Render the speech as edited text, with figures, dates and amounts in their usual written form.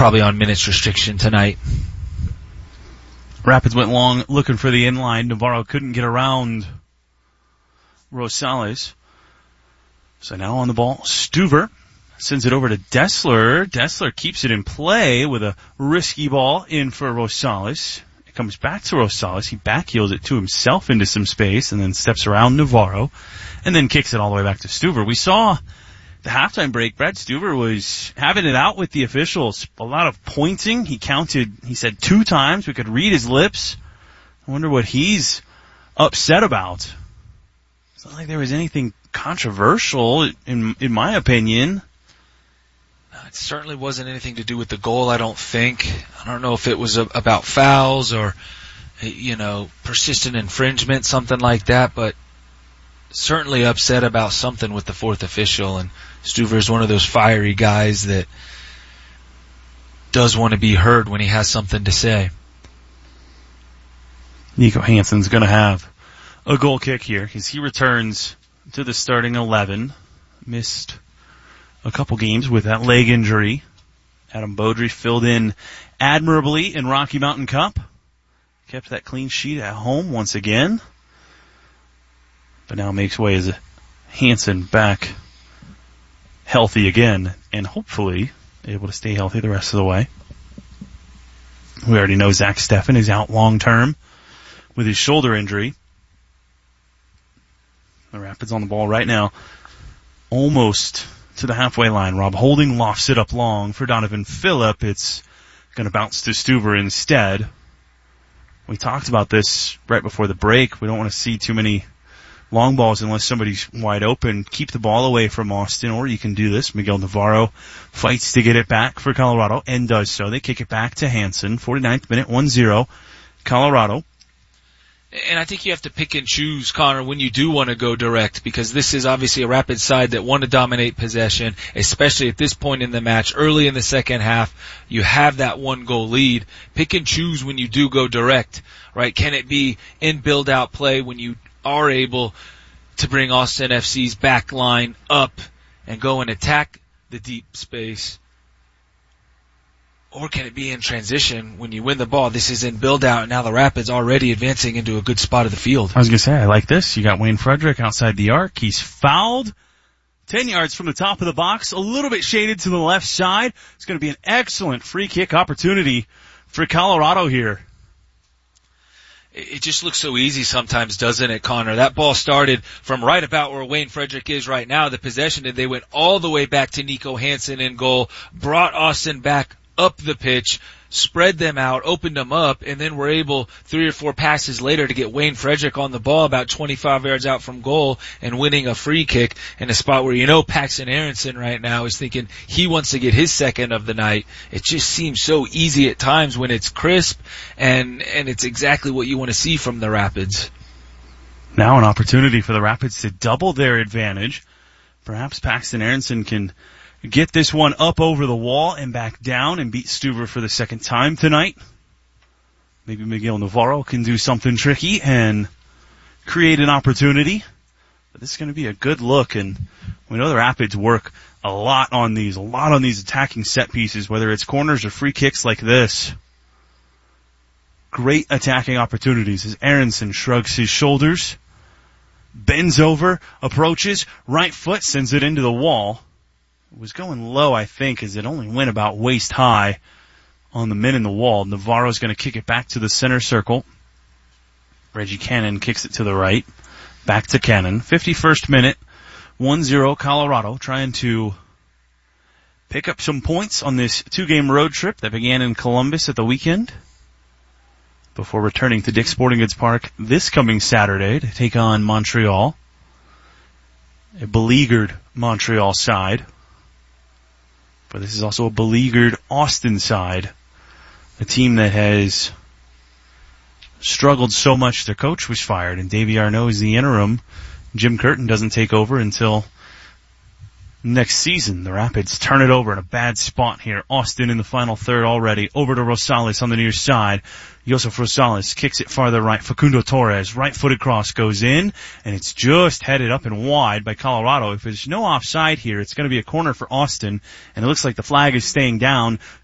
probably on minutes restriction tonight. Rapids went long looking for the inline. Navarro couldn't get around Rosales. So now on the ball, Stuver sends it over to Dessler. Dessler keeps it in play with a risky ball in for Rosales. It comes back to Rosales. He backheels it to himself into some space and then steps around Navarro and then kicks it all the way back to Stuver. We saw the halftime break. Brad Stuver was having it out with the officials. A lot of pointing. He said 2 times. We could read his lips. I wonder what he's upset about. It's not like there was anything controversial, in my opinion. It certainly wasn't anything to do with the goal, I don't think. I don't know if it was about fouls or, persistent infringement, something like that, but certainly upset about something with the fourth official. And Stuver is one of those fiery guys that does want to be heard when he has something to say. Nico Hansen's going to have a goal kick here as he returns to the starting 11. Missed a couple games with that leg injury. Adam Beaudry filled in admirably in Rocky Mountain Cup. Kept that clean sheet at home once again. But now makes way as Hansen back healthy again and hopefully able to stay healthy the rest of the way. We already know Zach Steffen is out long term with his shoulder injury. The Rapids on the ball right now, almost to the halfway line. Rob Holding lofts it up long for Donovan Phillip. It's going to bounce to Stuver instead. We talked about this right before the break. We don't want to see too many long balls unless somebody's wide open. Keep the ball away from Austin, or you can do this. Miguel Navarro fights to get it back for Colorado and does so. They kick it back to Hansen. 49th minute, 1-0, Colorado. And I think you have to pick and choose, Connor, when you do want to go direct, because this is obviously a Rapids side that want to dominate possession, especially at this point in the match. Early in the second half, you have that 1-goal lead. Pick and choose when you do go direct, right? Can it be in build-out play when you are able to bring Austin FC's back line up and go and attack the deep space? Or can it be in transition when you win the ball? This is in build-out, and now the Rapids already advancing into a good spot of the field. I was going to say, I like this. You got Wayne Frederick outside the arc. He's fouled 10 yards from the top of the box, a little bit shaded to the left side. It's going to be an excellent free kick opportunity for Colorado here. It just looks so easy sometimes, doesn't it, Connor? That ball started from right about where Wayne Frederick is right now, the possession, and they went all the way back to Nico Hansen in goal, brought Austin back up the pitch, spread them out, opened them up, and then were able 3 or 4 passes later to get Wayne Frederick on the ball about 25 yards out from goal and winning a free kick in a spot where Paxton Aronson right now is thinking he wants to get his second of the night. It just seems so easy at times when it's crisp and it's exactly what you want to see from the Rapids. Now an opportunity for the Rapids to double their advantage. Perhaps Paxton Aronson can get this one up over the wall and back down and beat Stuver for the second time tonight. Maybe Miguel Navarro can do something tricky and create an opportunity. But this is going to be a good look, and we know the Rapids work a lot on these attacking set pieces, whether it's corners or free kicks like this. Great attacking opportunities as Aronson shrugs his shoulders, bends over, approaches, right foot sends it into the wall. It was going low, I think, as it only went about waist high on the men in the wall. Navarro's going to kick it back to the center circle. Reggie Cannon kicks it to the right. Back to Cannon. 51st minute, 1-0 Colorado, trying to pick up some points on this 2-game road trip that began in Columbus at the weekend before returning to Dick's Sporting Goods Park this coming Saturday to take on Montreal. A beleaguered Montreal side. But this is also a beleaguered Austin side. A team that has struggled so much their coach was fired and Davey Arnaud is the interim. Jim Curtin doesn't take over until next season. The Rapids turn it over in a bad spot here. Austin in the final third already. Over to Rosales on the near side. Josef Rosales kicks it farther right. Facundo Torres, right-footed cross goes in, and it's just headed up and wide by Colorado. If there's no offside here, it's going to be a corner for Austin, and it looks like the flag is staying down.